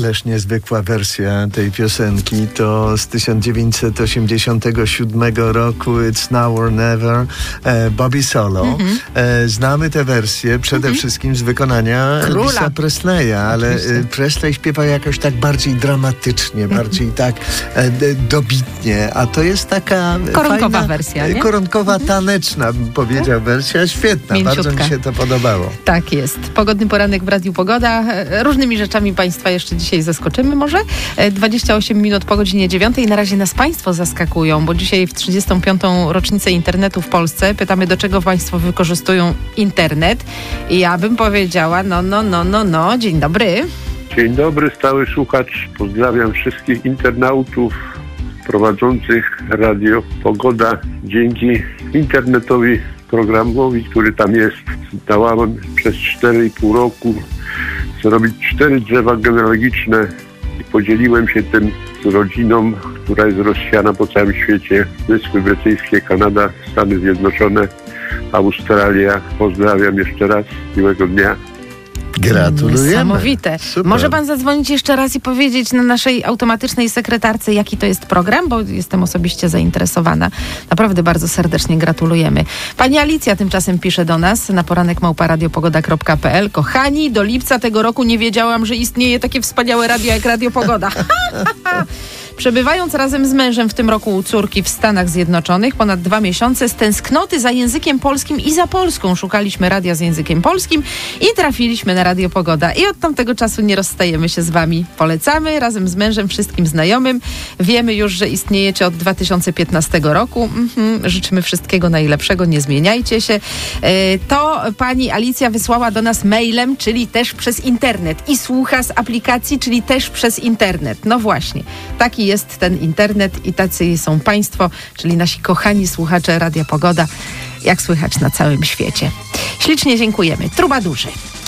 ależ niezwykła wersja tej piosenki. To z 1987 roku It's Now or Never, Bobby Solo. Znamy tę wersję przede wszystkim z wykonania Elvisa Presleya, ale Presley śpiewa jakoś tak bardziej dramatycznie, bardziej tak dobitnie, a to jest taka koronkowa fajna wersja, nie? Koronkowa, taneczna, bym powiedział, wersja świetna. Mięciutka. Bardzo mi się to podobało. Tak jest. Pogodny poranek w Radiu Pogoda. Różnymi rzeczami Państwa jeszcze dzisiaj zaskoczymy może. 28 minut po godzinie 9. Na razie nas Państwo zaskakują, bo dzisiaj w 35. rocznicę internetu w Polsce pytamy, do czego Państwo wykorzystują internet. I ja bym powiedziała, no. Dzień dobry. Dzień dobry, stały słuchacz. Pozdrawiam wszystkich internautów prowadzących Radio Pogoda. Dzięki internetowi, programowi, który tam jest, dałam przez 4,5 roku zrobić 4 drzewa genealogiczne i podzieliłem się tym z rodziną, która jest rozsiana po całym świecie. Wyspy Brytyjskie, Kanada, Stany Zjednoczone, Australia. Pozdrawiam jeszcze raz. Miłego dnia. Gratulujemy. Niesamowite. Super. Może pan zadzwonić jeszcze raz i powiedzieć na naszej automatycznej sekretarce, jaki to jest program, bo jestem osobiście zainteresowana. Naprawdę bardzo serdecznie gratulujemy. Pani Alicja tymczasem pisze do nas na poranek@radiopogoda.pl. Kochani, do lipca tego roku nie wiedziałam, że istnieje takie wspaniałe radio jak Radio Pogoda. Przebywając razem z mężem w tym roku u córki w Stanach Zjednoczonych ponad 2 miesiące, z tęsknoty za językiem polskim i za Polską szukaliśmy radia z językiem polskim i trafiliśmy na Radio Pogoda. I od tamtego czasu nie rozstajemy się z wami. Polecamy razem z mężem wszystkim znajomym. Wiemy już, że istniejecie od 2015 roku. Życzymy wszystkiego najlepszego, nie zmieniajcie się. To pani Alicja wysłała do nas mailem, czyli też przez internet. I słucha z aplikacji, czyli też przez internet. No właśnie. Taki jest ten internet i tacy są Państwo, czyli nasi kochani słuchacze Radia Pogoda, jak słychać na całym świecie. Ślicznie dziękujemy. Trubadurzy.